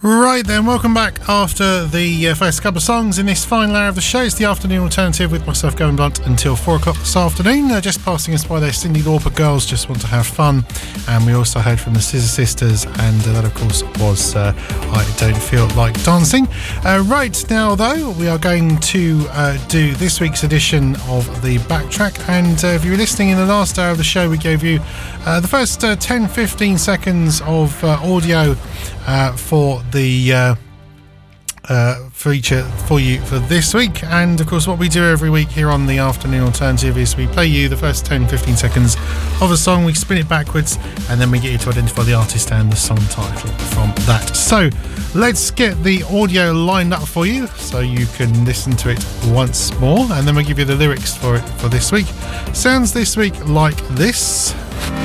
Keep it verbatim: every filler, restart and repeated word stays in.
Right then, welcome back after the uh, first couple of songs in this final hour of the show. It's the afternoon alternative with myself, Gavin Blunt, until four o'clock this afternoon. Uh, just passing us by there, Cyndi Lauper, Girls Just Want to Have Fun. And we also heard from the Scissor Sisters, and uh, that, of course, was uh, I Don't Feel Like Dancing. Uh, right now, though, we are going to uh, do this week's edition of the Backtrack. And uh, if you were listening in the last hour of the show, we gave you uh, the first uh, ten to fifteen seconds of uh, audio uh, for the uh, uh, feature for you for this week. And of course, what we do every week here on the Afternoon Alternative is we play you the first ten to fifteen seconds of a song, we spin it backwards, and then we get you to identify the artist and the song title from that. So let's get the audio lined up for you so you can listen to it once more, and then we'll give you the lyrics for it for this week. Sounds this week like this.